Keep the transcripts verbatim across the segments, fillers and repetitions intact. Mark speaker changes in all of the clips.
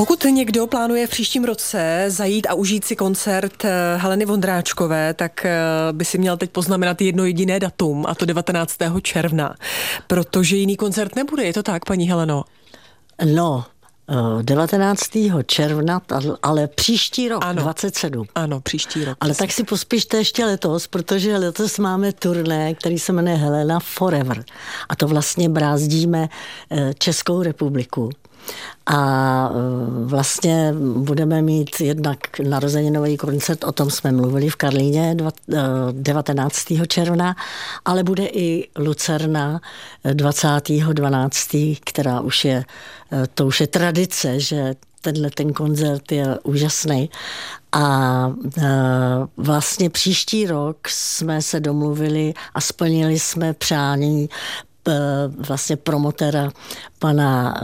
Speaker 1: Pokud někdo plánuje v příštím roce zajít a užít si koncert Heleny Vondráčkové, tak by si měl teď poznamenat jedno jediné datum, a to devatenáctého června, protože jiný koncert nebude, je to tak, paní Heleno?
Speaker 2: No, devatenáctého června, ale příští rok,
Speaker 1: ano,
Speaker 2: dvacet sedm.
Speaker 1: Ano, příští rok.
Speaker 2: Ale tak si pospíšte ještě letos, protože letos máme turné, který se jmenuje Helena Forever. A to vlastně brázdíme Českou republiku. A vlastně budeme mít jednak narozeninový koncert, o tom jsme mluvili v Karlíně devatenáctého června, ale bude i Lucerna dvacátého dvanáctého, která už je, to už je tradice, že tenhle ten koncert je úžasný. A vlastně příští rok jsme se domluvili a splnili jsme přání vlastně promotéra pana,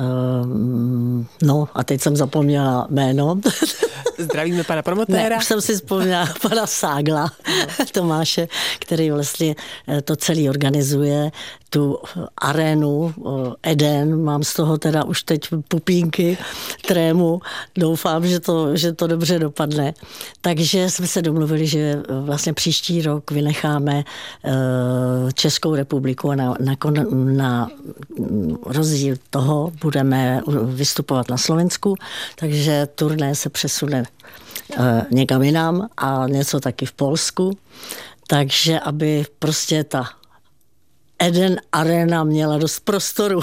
Speaker 2: no a teď jsem zapomněla jméno.
Speaker 1: Zdravíme pana promotéra.
Speaker 2: Ne, už jsem si vzpomněla pana Ságla, no. Tomáše, který vlastně to celý organizuje, tu arénu Eden, mám z toho teda už teď pupínky, trému, doufám, že to, že to dobře dopadne. Takže jsme se domluvili, že vlastně příští rok vynecháme Českou republiku a na, na, na rozdíl toho budeme vystupovat na Slovensku, takže turné se přesune někam jinam a něco taky v Polsku, takže aby prostě ta Eden Arena měla dost prostoru.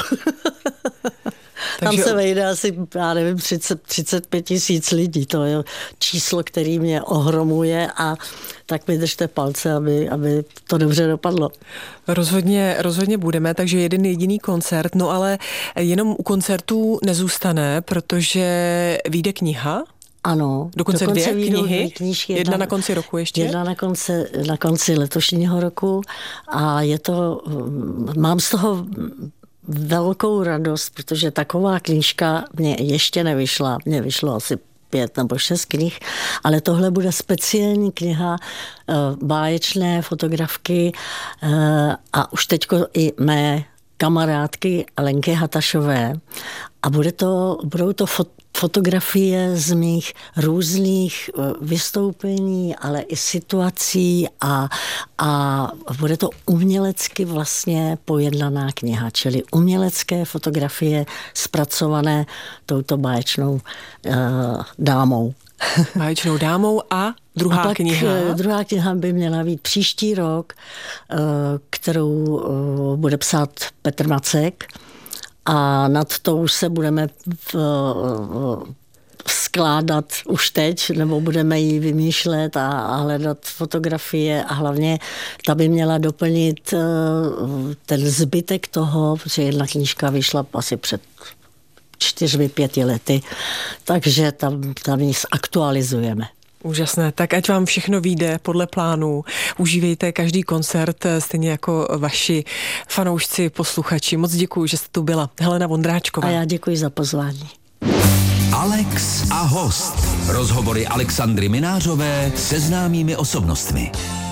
Speaker 2: Tam se vejde asi, já nevím, třicet, třicet pět tisíc lidí. To je číslo, který mě ohromuje a tak mi držte palce, aby, aby to dobře dopadlo.
Speaker 1: Rozhodně, rozhodně budeme, takže jeden jediný koncert, no ale jenom u koncertů nezůstane, protože vyjde kniha.
Speaker 2: Ano.
Speaker 1: Dokonce, dokonce dvě knihy,
Speaker 2: knížky,
Speaker 1: jedna, jedna na konci roku ještě?
Speaker 2: Jedna na konci, na konci letošního roku a je to, mám z toho velkou radost, protože taková knížka mě ještě nevyšla, mně vyšlo asi pět nebo šest knih, ale tohle bude speciální kniha, báječné fotografky a už teďko i mé kamarádky Lenky Hatašové a bude to, budou to fot, fotografie z mých různých vystoupení, ale i situací a, a bude to umělecky vlastně pojednaná kniha, čili umělecké fotografie zpracované touto báječnou uh, dámou.
Speaker 1: Báječnou dámou a druhá
Speaker 2: a pak
Speaker 1: kniha?
Speaker 2: Druhá kniha by měla být příští rok, kterou bude psát Petr Macek a nad to už se budeme v, skládat už teď, nebo budeme ji vymýšlet a, a hledat fotografie a hlavně ta by měla doplnit ten zbytek toho, protože jedna knížka vyšla asi před čtyřmi, pěti lety, takže tam, tam ji zaktualizujeme.
Speaker 1: Úžasné, tak ať vám všechno vyjde podle plánu. Užívejte každý koncert, stejně jako vaši fanoušci, posluchači. Moc děkuji, že jste tu byla. Helena Vondráčková.
Speaker 2: A já děkuji za pozvání.
Speaker 3: Alex a host. Rozhovory Alexandry Minářové se známými osobnostmi.